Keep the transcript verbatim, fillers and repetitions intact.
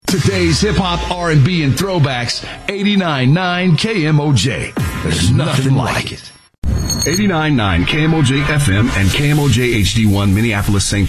Today's hip-hop, R and B, and throwbacks, eighty-nine point nine K M O J. There's nothing like it. eighty-nine point nine K M O J F M and K M O J H D one Minneapolis, Saint